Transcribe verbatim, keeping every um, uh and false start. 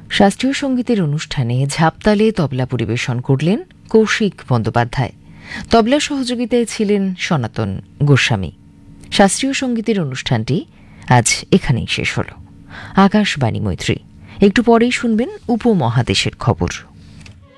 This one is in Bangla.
শাস্ত্রীয় সঙ্গীতের অনুষ্ঠানে ঝাপতালে তবলা পরিবেশন করলেন কৌশিক বন্দ্যোপাধ্যায়। তবলা সহযোগিতায় ছিলেন সনাতন গোস্বামী। শাস্ত্রীয় সঙ্গীতের অনুষ্ঠানটি আজ এখানেই শেষ হল। আকাশবাণী মৈত্রী। একটু পরেই শুনবেন উপমহাদেশের খবর।